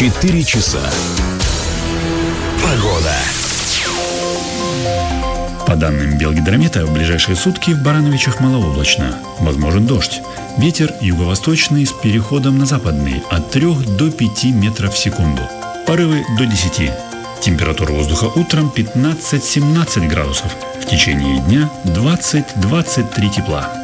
4 часа. Погода. По данным Белгидромета, в ближайшие сутки в Барановичах малооблачно. Возможен дождь. Ветер юго-восточный с переходом на западный от 3 до 5 метров в секунду. Порывы до 10. Температура воздуха утром 15-17 градусов. В течение дня 20-23 тепла.